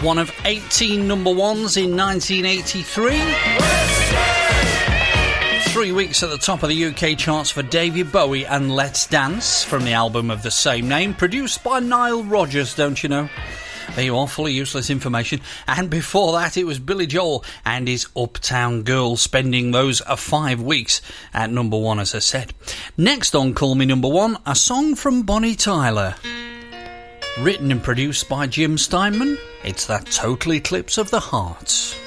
One of 18 number ones in 1983. 3 weeks at the top of the UK charts for David Bowie and Let's Dance from the album of the same name, produced by Nile Rodgers, don't you know? There you are, fully useless information. And before that, it was Billy Joel and his Uptown Girl, spending those 5 weeks at number one, as I said. Next on Call Me Number One, a song from Bonnie Tyler. Written and produced by Jim Steinman, it's that Total Eclipse of the Heart.